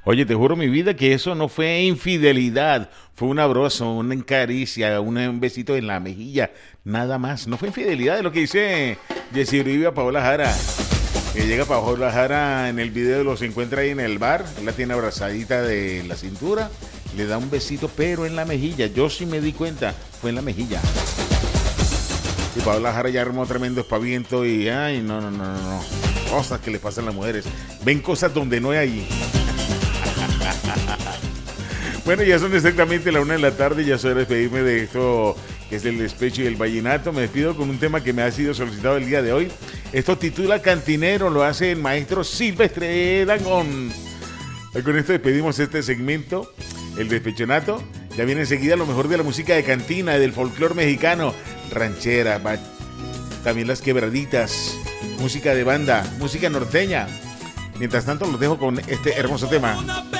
Oye, te juro mi vida que eso no fue infidelidad, fue un abrazo, una caricia, un besito en la mejilla, nada más. No fue infidelidad, es lo que dice Jessy Uribe a Paola Jara. Que llega Paola Jara en el video, los encuentra ahí en el bar, él la tiene abrazadita de la cintura, le da un besito, pero en la mejilla. Yo sí me di cuenta, fue en la mejilla. Y Paola Jara ya armó tremendo espaviento y, ay, no. Cosas que le pasan a las mujeres. Ven cosas donde no hay allí. Bueno, ya son exactamente la 1 de la tarde, ya soy de despedirme de esto que es el despecho y el vallenato. Me despido con un tema que me ha sido solicitado el día de hoy. Esto titula Cantinero, lo hace el maestro Silvestre Dangond. Y con esto despedimos este segmento, el despechonato. Ya viene enseguida lo mejor de la música de cantina, del folclore mexicano, ranchera, también las quebraditas, música de banda, música norteña. Mientras tanto los dejo con este hermoso tema.